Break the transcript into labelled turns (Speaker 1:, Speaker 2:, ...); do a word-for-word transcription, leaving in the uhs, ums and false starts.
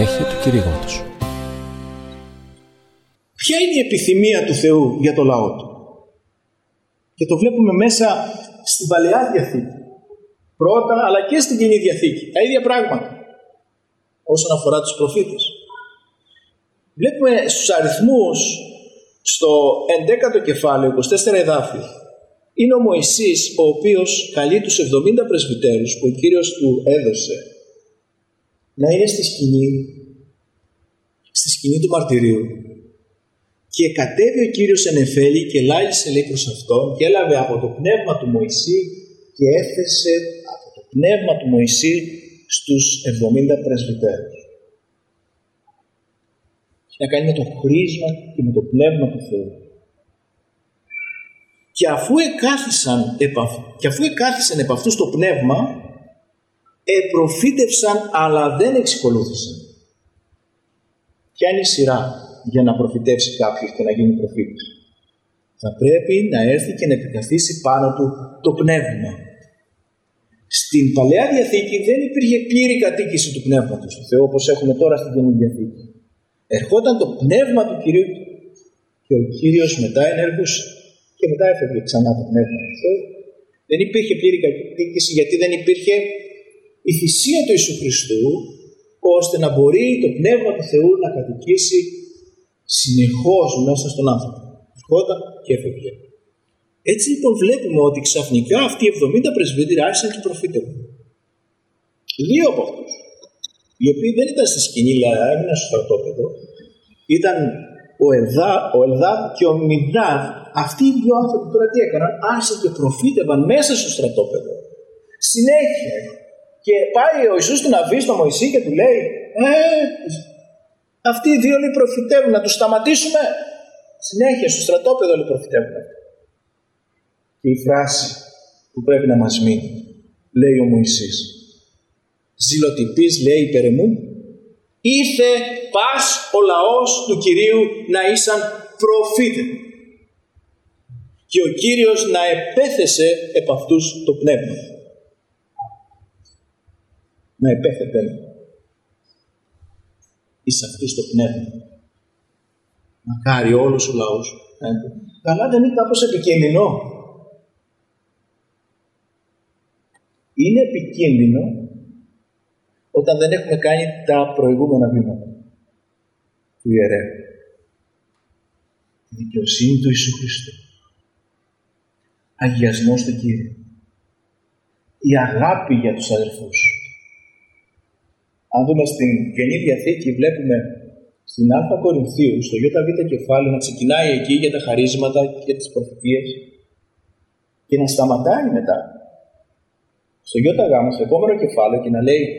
Speaker 1: συνέχεια του κηρύγματος.
Speaker 2: Ποια είναι η επιθυμία του Θεού για το λαό του? Και το βλέπουμε μέσα στην Παλαιά Διαθήκη. Πρώτα, αλλά και στην Καινή Διαθήκη. Τα ίδια πράγματα όσον αφορά τους προφήτες. Βλέπουμε στους αριθμούς, στο ενδέκατο κεφάλαιο, είκοσι τέσσερα εδάφια, είναι ο Μωυσής ο οποίος καλεί τους εβδομήντα πρεσβυτέρους που ο Κύριος του έδωσε να είναι στη σκηνή, στη σκηνή του μαρτυρίου. Και κατέβη ο Κύριος εν εφέλη και λάλησε, λέει, προς αυτόν, και έλαβε από το πνεύμα του Μωυσή και έθεσε από το πνεύμα του Μωυσή στους εβδομήντα πρεσβυτέρους. Έχει να κάνει με το χρήσμα και με το πνεύμα του Θεού. Και αφού εκάθισαν και αφού εκάθισαν επ' αυτού το πνεύμα, επροφήτευσαν αλλά δεν εξακολούθησαν. Ποια είναι η σειρά για να προφητεύσει κάποιος και να γίνει προφήτης? Θα πρέπει να έρθει και να επικαθίσει πάνω του το πνεύμα. Στην Παλαιά Διαθήκη δεν υπήρχε πλήρη κατοίκηση του πνεύματος του Θεού όπως έχουμε τώρα στην Καινή Διαθήκη. Ερχόταν το πνεύμα του Κυρίου και ο Κύριος μετά ενεργούσε. Και μετά έφευγε ξανά το πνεύμα του Θεού. Δεν υπήρχε πλήρη κατοίκηση γιατί δεν υπήρχε η θυσία του Ιησού Χριστού, ώστε να μπορεί το πνεύμα του Θεού να κατοικήσει συνεχώς μέσα στον άνθρωπο. Ερχόταν και έφευγε. Έτσι λοιπόν βλέπουμε ότι ξαφνικά αυτοί οι εβδομήντα πρεσβύτεροι άρχισαν και προφήτευαν. Δύο από αυτούς, οι οποίοι δεν ήταν στη σκηνή, αλλά έμειναν στο στρατόπεδο, ήταν ο Ελδά, ο Ελδάδ και ο Μινδάδ. Αυτοί οι δύο άνθρωποι τώρα τι έκαναν? Άρχισαν και προφήτευαν μέσα στο στρατόπεδο. Συνέχεια. Και πάει ο Ιησούς του να βγει στο Μωυσή και του λέει, ε, αυτοί οι δύο λέει προφητεύουν, να τους σταματήσουμε? Συνέχεια στο στρατόπεδο λέει προφητεύουν. Και η φράση που πρέπει να μας μείνει, λέει ο Μωυσής, ζηλοτυπής, λέει, υπέρ εμού, ήρθε πας ο λαός του Κυρίου να ήσαν προφήτε. Και ο Κύριος να επέθεσε επ' αυτούς το πνεύμα. Να επέθετε εις αυτούς το πνεύμα. Μακάρι όλος ο λαός. Αλλά δεν είναι κάπως επικίνδυνο? Είναι επικίνδυνο όταν δεν έχουμε κάνει τα προηγούμενα βήματα του ιερέου. Τη δικαιοσύνη του Ιησού Χριστού. Αγιασμός του Κύριου. Η αγάπη για τους αδελφούς. Αν δούμε στην Καινή Διαθήκη, βλέπουμε στην Α Κορινθίου, στο ΙΒ κεφάλαιο, να ξεκινάει εκεί για τα χαρίσματα και τις προφητείες και να σταματάει μετά στο ΙΓ, στο επόμενο κεφάλαιο, και να λέει